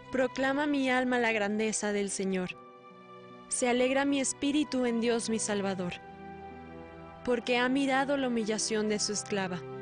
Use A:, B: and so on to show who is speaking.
A: Proclama mi alma la grandeza del Señor. Se alegra mi espíritu en Dios mi Salvador, porque ha mirado la humillación de su esclava.